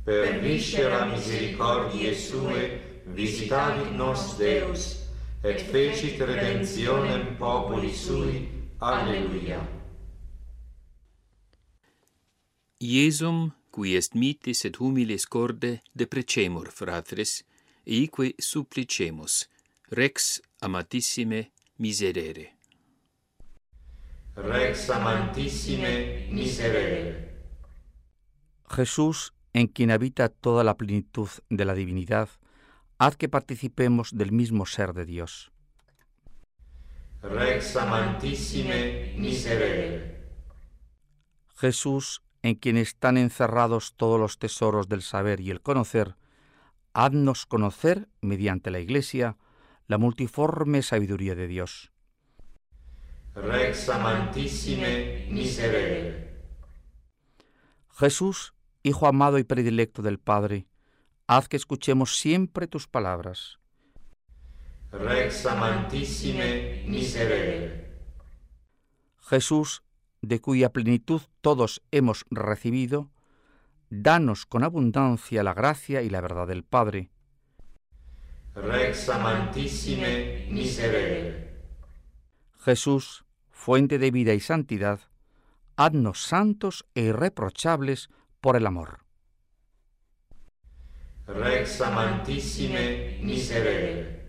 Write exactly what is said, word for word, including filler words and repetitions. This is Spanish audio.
per viscera misericordiae sue, visitavit nos Deus, et fecit redemptionem populi sui. Alleluia. Iesum, qui est mitis et humilis corde, deprecemur, fratres, eique supplicemus, rex amatissime miserere. Rex amantissime miserere. Jesús, en quien habita toda la plenitud de la divinidad, haz que participemos del mismo ser de Dios. Rex amantissime miserere. Jesús, en quien están encerrados todos los tesoros del saber y el conocer, haznos conocer, mediante la Iglesia, la multiforme sabiduría de Dios. Rex amantissime miserere. Jesús, Hijo amado y predilecto del Padre, haz que escuchemos siempre tus palabras. Rex amantissime miserere. Jesús, de cuya plenitud todos hemos recibido, danos con abundancia la gracia y la verdad del Padre. Rex amantissime miserere. Jesús, fuente de vida y santidad, haznos santos e irreprochables por el amor. Rex amantissime miserere.